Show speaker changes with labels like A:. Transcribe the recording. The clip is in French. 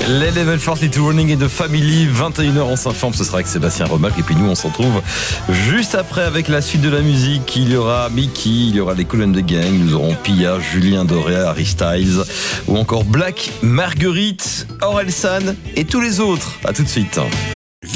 A: Les Level 42 Running et de Family, 21h on s'informe, ce sera avec Sébastien Remac et puis nous on se retrouve juste après avec la suite de la musique. Il y aura Mickey, il y aura les Cool and the Gang, nous aurons Pia, Julien Doré, Harry Styles ou encore Black, Marguerite, Orelsan et tous les autres. À tout de suite.